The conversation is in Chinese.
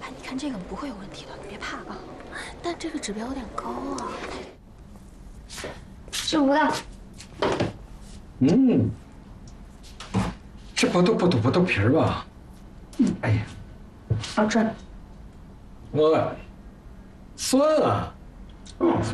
哎，你看这个不会有问题的，你别怕啊。但这个指标有点高啊。 吃葡萄。 嗯，这不都皮儿吧？哎呀， 好吃。 我酸啊。